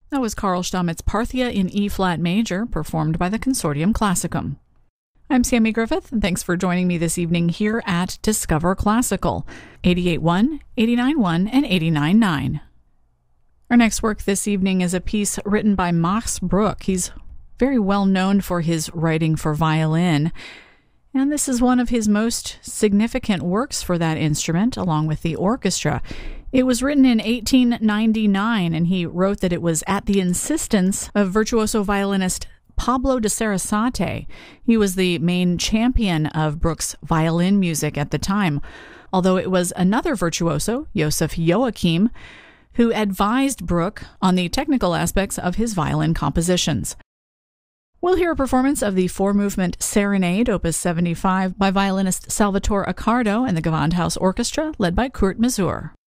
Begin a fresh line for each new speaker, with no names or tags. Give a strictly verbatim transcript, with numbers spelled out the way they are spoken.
That was Carl Stammett's Parthia in E-flat major, performed by the Consortium Classicum. I'm Sammy Griffith, and thanks for joining me this evening here at Discover Classical, eighty-eight point one, eighty-nine point one, and eighty-nine point nine. Our next work this evening is a piece written by Max Bruch. He's very well known for his writing for violin, and this is one of his most significant works for that instrument, along with the orchestra. It was written in eighteen ninety-nine, and he wrote that it was at the insistence of virtuoso violinist Pablo de Sarasate. He was the main champion of Bruch's violin music at the time, although it was another virtuoso, Joseph Joachim, who advised Bruch on the technical aspects of his violin compositions. We'll hear a performance of the four-movement Serenade, Opus seventy-five, by violinist Salvatore Accardo and the Gewandhaus Orchestra, led by Kurt Masur.